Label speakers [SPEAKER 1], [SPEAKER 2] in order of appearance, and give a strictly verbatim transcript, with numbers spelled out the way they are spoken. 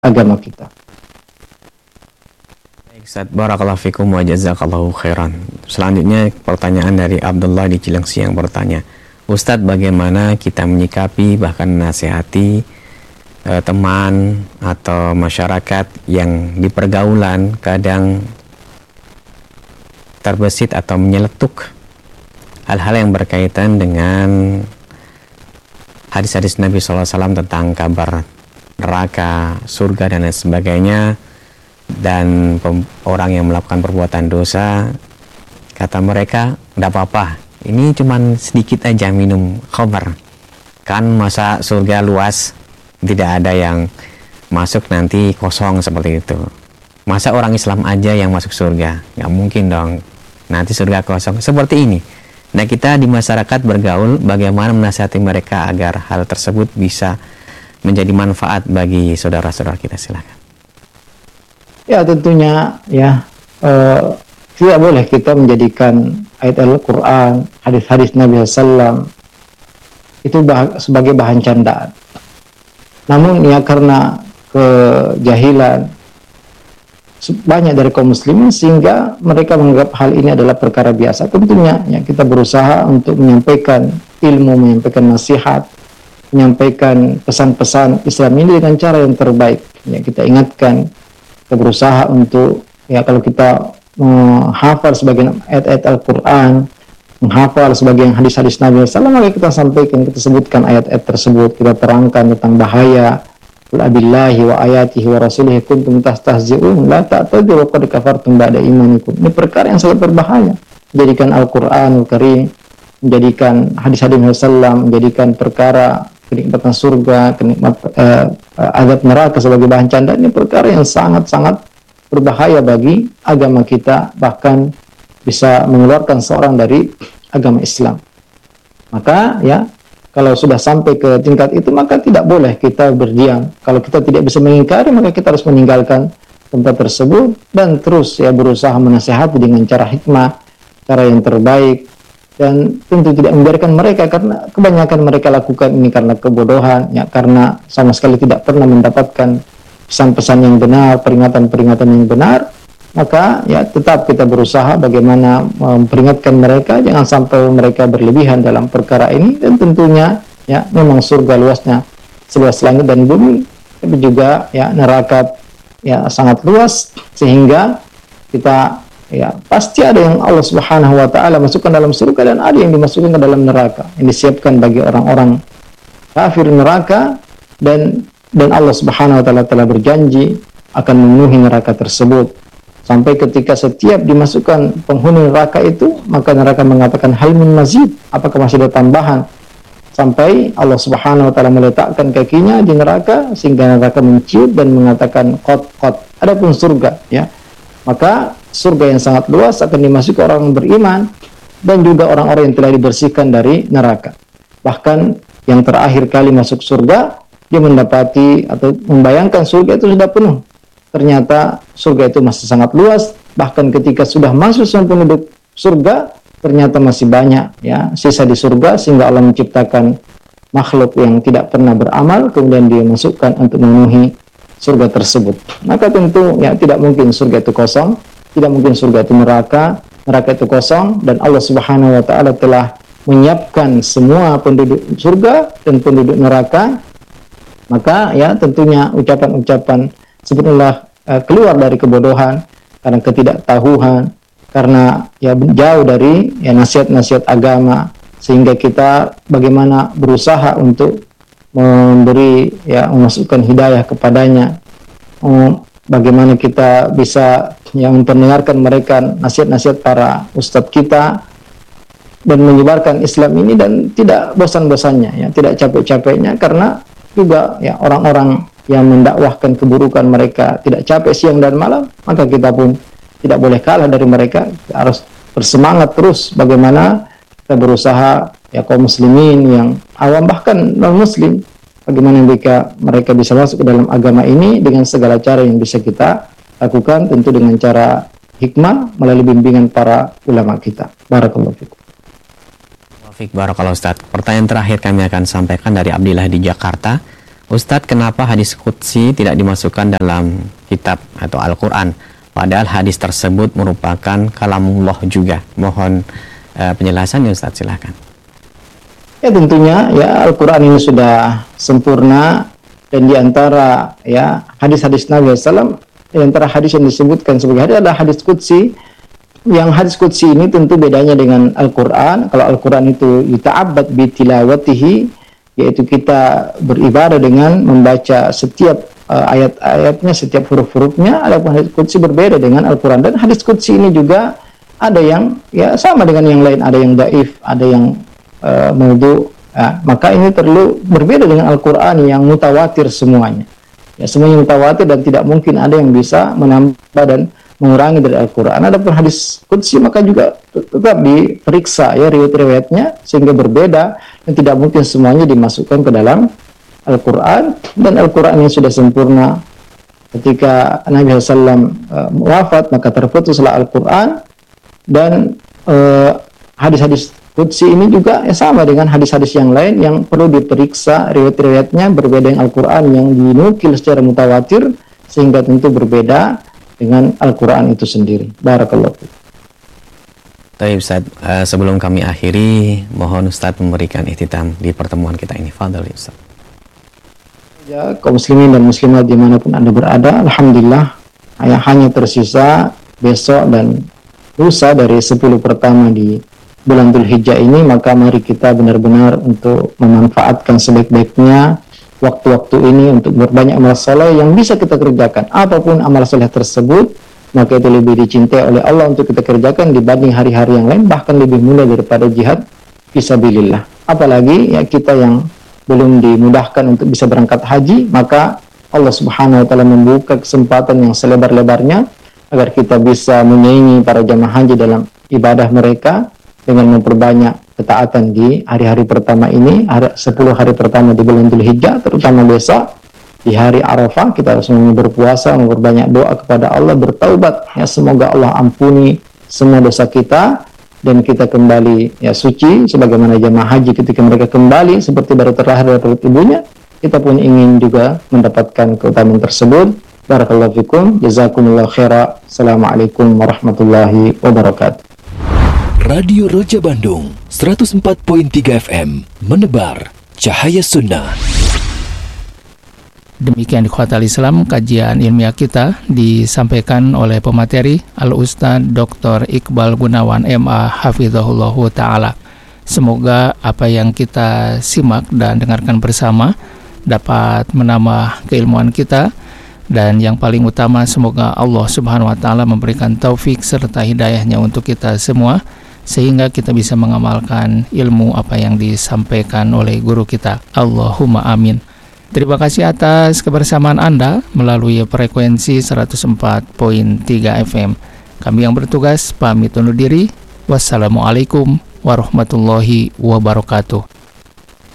[SPEAKER 1] agama kita.
[SPEAKER 2] Ustaz, barakallahu fikum wa jazakallahu khairan. Selanjutnya pertanyaan dari Abdullah di Cilengsi yang bertanya, Ustadz, bagaimana kita menyikapi bahkan menasihati eh, teman atau masyarakat yang di pergaulan kadang terbesit atau menyeletuk hal-hal yang berkaitan dengan hadis-hadis Nabi shallallahu alaihi wasallam tentang kabar neraka, surga dan lain sebagainya, dan orang yang melakukan perbuatan dosa kata mereka tidak apa-apa, ini cuman sedikit aja minum khamar, kan masa surga luas, tidak ada yang masuk nanti kosong seperti itu. Masa orang Islam aja yang masuk surga? Nggak mungkin dong, nanti surga kosong seperti ini. Nah, kita di masyarakat bergaul, bagaimana menasihati mereka agar hal tersebut bisa menjadi manfaat bagi saudara-saudara kita? Silakan.
[SPEAKER 1] Ya, tentunya ya eh, tidak boleh kita menjadikan ayat Al-Quran, hadis-hadis Nabi shallallahu alaihi wasallam itu bah sebagai bahan candaan. Namun ya karena kejahilan banyak dari kaum muslimin sehingga mereka menganggap hal ini adalah perkara biasa. Tentunya ya kita berusaha untuk menyampaikan ilmu, menyampaikan nasihat, menyampaikan pesan-pesan Islam ini dengan cara yang terbaik. Ya, kita ingatkan, kita berusaha untuk ya kalau kita menghafal sebagian ayat-ayat Al-Quran, menghafal sebagian hadis-hadis Nabi shallallahu alaihi wasallam, maka kita sampaikan, kita sebutkan ayat-ayat tersebut, kita terangkan tentang bahaya qul abillahi wa ayatihi wa rasulihi kuntum tastahzi'un la ta'tadiru qad kafartum ba'da imanikum. Ini perkara yang sangat berbahaya. Menjadikan Al-Quran Al-Karim, menjadikan hadis-hadis Nabi shallallahu alaihi wasallam, menjadikan perkara kenikmatan surga, kenikmat uh, azab neraka sebagai bahan candaan, ini perkara yang sangat-sangat berbahaya bagi agama kita, bahkan bisa mengeluarkan seorang dari agama Islam. Maka ya kalau sudah sampai ke tingkat itu, maka tidak boleh kita berdiam. Kalau kita tidak bisa mengingkari, maka kita harus meninggalkan tempat tersebut dan terus ya berusaha menasihati dengan cara hikmah, cara yang terbaik, dan tentu tidak membiarkan mereka, karena kebanyakan mereka lakukan ini karena kebodohan, ya karena sama sekali tidak pernah mendapatkan pesan-pesan yang benar, peringatan-peringatan yang benar. Maka ya tetap kita berusaha bagaimana memperingatkan mereka jangan sampai mereka berlebihan dalam perkara ini. Dan tentunya ya memang surga luasnya seluas langit dan bumi, tapi juga ya neraka ya sangat luas, sehingga kita ya pasti ada yang Allah Subhanahu wa taala masukkan dalam surga dan ada yang dimasukkan ke dalam neraka, yang disiapkan bagi orang-orang kafir neraka. dan dan Allah Subhanahu wa taala telah berjanji akan memenuhi neraka tersebut, sampai ketika setiap dimasukkan penghuni neraka itu, maka neraka mengatakan hal min mazid, apakah masih ada tambahan, sampai Allah Subhanahu wa taala meletakkan kakinya di neraka sehingga neraka menciut dan mengatakan qad qad. Adapun surga ya, maka surga yang sangat luas akan dimasuki orang beriman dan juga orang-orang yang telah dibersihkan dari neraka. Bahkan yang terakhir kali masuk surga, dia mendapati atau membayangkan surga itu sudah penuh. Ternyata surga itu masih sangat luas. Bahkan ketika sudah masuk semua penduduk surga, ternyata masih banyak ya sisa di surga, sehingga Allah menciptakan makhluk yang tidak pernah beramal, kemudian dia masukkan untuk memenuhi surga tersebut. Maka tentu ya tidak mungkin surga itu kosong, tidak mungkin surga itu neraka, neraka itu kosong, dan Allah Subhanahu wa taala telah menyiapkan semua penduduk surga dan penduduk neraka. Maka ya tentunya ucapan-ucapan sebetulnya uh, keluar dari kebodohan, karena ketidaktahuan, karena ya jauh dari ya nasihat-nasihat agama, sehingga kita bagaimana berusaha untuk memberi ya memasukkan hidayah kepadanya, um, bagaimana kita bisa yang memperdengarkan mereka nasihat-nasihat para ustadz kita dan menyebarkan Islam ini, dan tidak bosan-bosannya ya, tidak capek-capeknya, karena juga ya orang-orang yang mendakwahkan keburukan mereka tidak capek siang dan malam, maka kita pun tidak boleh kalah dari mereka. Kita harus bersemangat terus bagaimana kita berusaha ya kaum muslimin yang awam bahkan non muslim, bagaimana mereka mereka bisa masuk ke dalam agama ini dengan segala cara yang bisa kita lakukan, tentu dengan cara hikmah melalui bimbingan para ulama kita. Barakallahu fikum.
[SPEAKER 2] Barakallahu Ustaz. Pertanyaan terakhir kami akan sampaikan dari Abdillah di Jakarta. Ustadz, kenapa hadis qudsi tidak dimasukkan dalam kitab atau Al-Quran? Padahal hadis tersebut merupakan kalamullah juga. Mohon uh, penjelasannya Ustadz, silakan.
[SPEAKER 1] Ya tentunya ya Al-Quran ini sudah sempurna, dan diantara ya hadis-hadis Nabi sallallahu alaihi wasallam, diantara hadis yang disebutkan sebagai hadis adalah hadis qudsi. Yang hadis qudsi ini tentu bedanya dengan Al-Quran. Kalau Al-Quran itu yuta'abbad bi tilawatihi, yaitu kita beribadah dengan membaca setiap uh, ayat-ayatnya, setiap huruf-hurufnya. Adapun hadis qudsi berbeda dengan Al-Quran. Dan hadis qudsi ini juga ada yang ya sama dengan yang lain, ada yang dhaif, ada yang uh, maudhu. Ya, maka ini perlu berbeda dengan Al-Quran yang mutawatir semuanya. Ya, semuanya mutawatir dan tidak mungkin ada yang bisa menambah dan mengurangi dari Al-Quran. Adapun hadis qudsi maka juga tetap diperiksa ya riwayat-riwayatnya sehingga berbeda, dan tidak mungkin semuanya dimasukkan ke dalam Al-Quran. Dan Al-Quran yang sudah sempurna, ketika Nabi sallallahu alaihi wasallam uh, wafat maka terputuslah Al-Quran. Dan uh, hadis-hadis qudsi ini juga ya sama dengan hadis-hadis yang lain yang perlu diperiksa riwayat-riwayatnya, berbeda dengan Al-Quran yang dinukil secara mutawatir, sehingga tentu berbeda dengan Al-Quran itu sendiri. Barakallahu fiik.
[SPEAKER 2] Baik Ustaz, uh, sebelum kami akhiri, mohon Ustaz memberikan ihtitam di pertemuan kita ini. Fadhil Ustaz.
[SPEAKER 1] Ya, kaum muslimin dan muslimat dimanapun Anda berada, alhamdulillah hanya tersisa besok dan lusa dari sepuluh pertama di bulan Dzulhijjah ini, maka mari kita benar-benar untuk memanfaatkan sebaik-baiknya waktu-waktu ini untuk berbanyak amal saleh yang bisa kita kerjakan. Apapun amal saleh tersebut, maka itu lebih dicintai oleh Allah untuk kita kerjakan dibanding hari-hari yang lain, bahkan lebih mulia daripada jihad fisabilillah. Apalagi ya kita yang belum dimudahkan untuk bisa berangkat haji, maka Allah Subhanahu wa taala membuka kesempatan yang selebar-lebarnya agar kita bisa menyaingi para jamaah haji dalam ibadah mereka dengan memperbanyak ketaatan di hari-hari pertama ini, hari, sepuluh hari pertama di bulan Dzulhijjah, terutama besok di hari Arafah. Kita harus berpuasa, memperbanyak doa kepada Allah, bertaubat ya, semoga Allah ampuni semua dosa kita dan kita kembali ya suci sebagaimana jamaah haji ketika mereka kembali seperti baru terlahir dari perut ibunya. Kita pun ingin juga mendapatkan keutamaan tersebut. Barakallahu fikum, jazakumullah khaira. Assalamualaikum warahmatullahi wabarakatuh.
[SPEAKER 3] Radio Roja Bandung seratus empat koma tiga F M menebar cahaya sunnah.
[SPEAKER 4] Demikian ikhwatal Islam, kajian ilmiah kita disampaikan oleh pemateri Al-Ustadz Doktor Iqbal Gunawan M A Hafizahullahu Ta'ala. Semoga apa yang kita simak dan dengarkan bersama dapat menambah keilmuan kita, dan yang paling utama semoga Allah Subhanahu wa Ta'ala memberikan taufik serta hidayahnya untuk kita semua, sehingga kita bisa mengamalkan ilmu apa yang disampaikan oleh guru kita. Allahumma amin. Terima kasih atas kebersamaan Anda melalui frekuensi seratus empat koma tiga F M. Kami yang bertugas pamit undur diri. Wassalamualaikum warahmatullahi wabarakatuh.